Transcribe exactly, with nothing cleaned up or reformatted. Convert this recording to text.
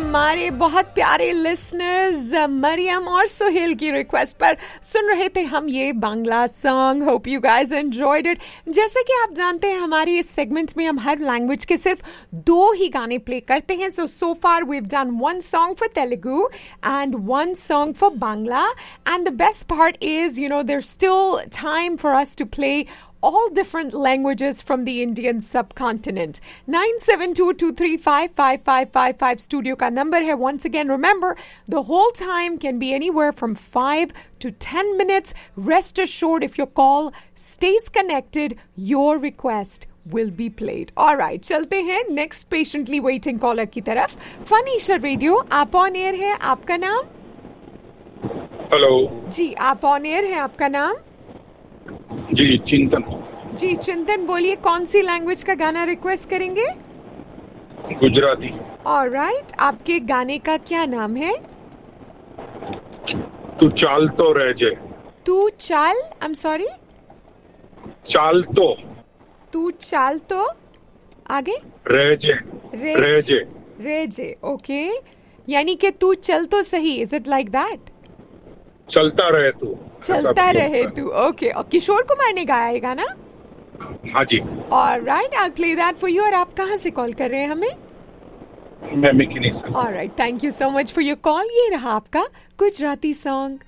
हमारे बहुत प्यारे लिसनर्स मरियम और सुहेल की रिक्वेस्ट पर सुन रहे थे हम ये Bangla song. Hope you guys enjoyed it. जैसे कि आप जानते हैं हमारी इस सेगमेंट में हम हर लैंग्वेज के सिर्फ दो ही गाने प्ले करते हैं. सो सो far we have done one song for Telugu and one song for Bangla. And the best part is you know there still time for us to play all different languages from the Indian subcontinent. nine seven two, two three five, five five five five studio ka number hai. Once again, remember, the whole time can be anywhere from five to ten minutes. Rest assured, if your call stays connected, your request will be played. All right, chalte hain next patiently waiting caller ki taraf. Fun Isha Radio, aap on air hai, aapka naam? Hello. जी, आप on air है, आपका नाम? जी चिंतन. जी चिंतन, बोलिए कौन सी language का गाना रिक्वेस्ट करेंगे? गुजराती. ऑलराइट, आपके गाने का क्या नाम है? तू चाल तो रह जे. तू चाल, आई एम सॉरी, चाल तो. तू चाल तो आगे रह जे. रह जे. रह जे, ओके. यानी कि तू चल तो सही. Is it like that? चलता रहे तू. चलता रहे तू, ओके. और किशोर कुमार ने गाया है गाना? हाँ जी. Alright, I will play that for you. और आप कहाँ से कॉल कर रहे हैं हमें? मैं मिकिनी से. Alright, thank you so much for your call. ये रहा आपका गुजराती सॉन्ग.